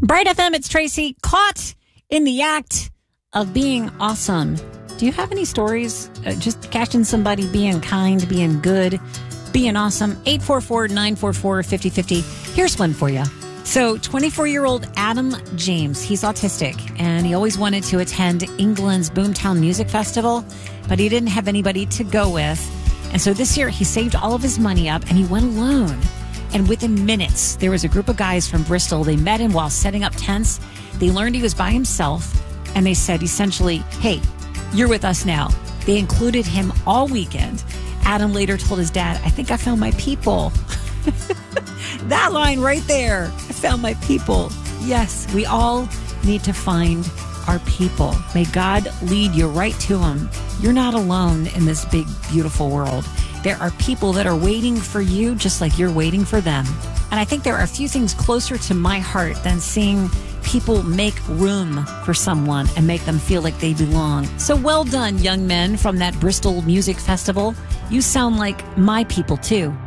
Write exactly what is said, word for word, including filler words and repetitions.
Bright F M, it's Tracy, caught in the act of being awesome. Do you have any stories? Uh, just catching somebody being kind, being good, being awesome? eight four four, nine four four, five zero five zero. Here's one for you. So twenty-four-year-old Adam James, he's autistic, and he always wanted to attend England's Boomtown Music Festival, but he didn't have anybody to go with. And so this year, he saved all of his money up, and he went alone. And within minutes, there was a group of guys from Bristol. They met him while setting up tents. They learned he was by himself, and they said, essentially, hey, you're with us now. They included him all weekend. Adam later told his dad, I think I found my people. That line right there, I found my people. Yes, we all need to find our people. May God lead you right to them. You're not alone in this big, beautiful world. There are people that are waiting for you just like you're waiting for them. And I think there are a few things closer to my heart than seeing people make room for someone and make them feel like they belong. So well done, young men from that Bristol Music Festival. You sound like my people, too.